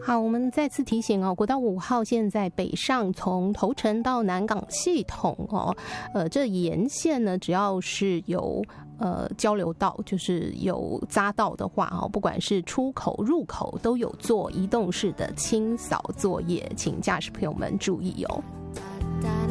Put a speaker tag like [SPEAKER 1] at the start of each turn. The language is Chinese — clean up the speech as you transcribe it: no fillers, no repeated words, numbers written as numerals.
[SPEAKER 1] 好，我们再次提醒哦，国道5号现在北上从头城到南港系统哦，这沿线呢，只要是有交流道，就是有匝道的话哦，不管是出口入口都有做移动式的清扫作业，请驾驶朋友们注意哦。